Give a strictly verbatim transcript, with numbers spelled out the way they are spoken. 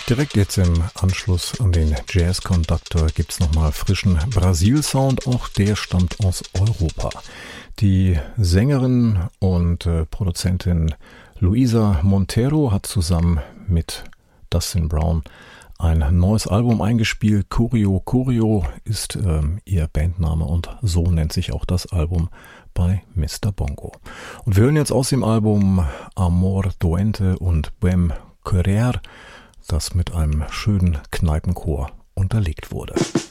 Direkt jetzt im Anschluss an den Jazz Conductor gibt's nochmal frischen Brasil-Sound, auch der stammt aus Europa. Die Sängerin und äh, Produzentin Luisa Monteiro hat zusammen mit Dustin Brown ein neues Album eingespielt. Curio Curio ist ähm, ihr Bandname und so nennt sich auch das Album bei Mister Bongo. Und wir hören jetzt aus dem Album Amor Doente und Bem Querer, das mit einem schönen Kneipenchor unterlegt wurde.